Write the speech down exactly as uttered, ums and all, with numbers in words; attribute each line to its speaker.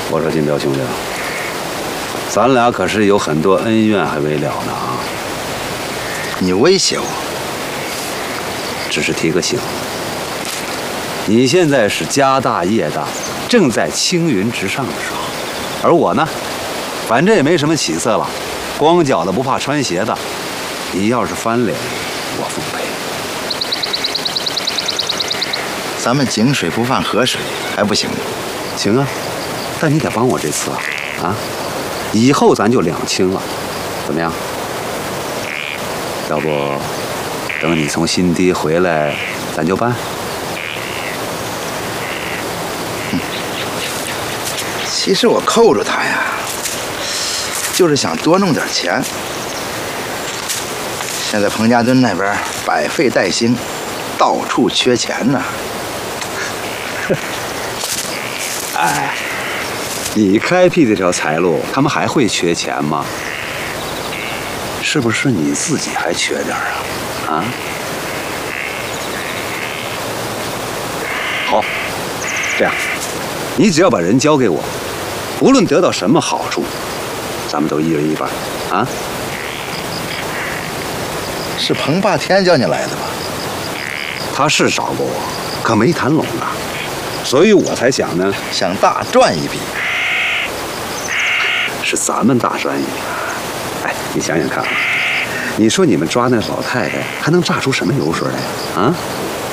Speaker 1: 我说金彪兄弟，咱俩可是有很多恩怨还未了呢啊！
Speaker 2: 你威胁我？
Speaker 1: 只是提个醒，你现在是家大业大，正在青云直上的时候，而我呢，反正也没什么起色了，光脚的不怕穿鞋的。你要是翻脸，我奉陪。
Speaker 2: 咱们井水不犯河水，还不行吗？
Speaker 1: 行啊，但你得帮我这次啊！啊，以后咱就两清了，怎么样？要不等你从新堤回来，咱就办。
Speaker 2: 嗯，其实我扣住他呀，就是想多弄点钱。现在彭家墩那边百废待兴，到处缺钱呢。
Speaker 1: 哎，你开辟这条财路，他们还会缺钱吗？是不是你自己还缺点啊？啊？好，这样，你只要把人交给我，无论得到什么好处，咱们都一人一半，啊？
Speaker 2: 是彭霸天叫你来的吧？
Speaker 1: 他是找过我，可没谈拢啊，所以我才想呢，
Speaker 2: 想大赚一笔。
Speaker 1: 是咱们大赚一笔。哎，你想想看啊，你说你们抓那老太太，还能榨出什么油水来啊？